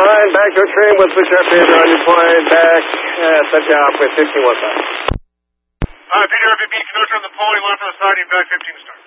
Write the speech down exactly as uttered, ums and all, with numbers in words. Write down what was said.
behind, back to a train with push up here on your point, back, uh, set you off with fifteen one five. Uh, Peter, F B B, Kenosha on the pole, left on the siding, back fifteen stars.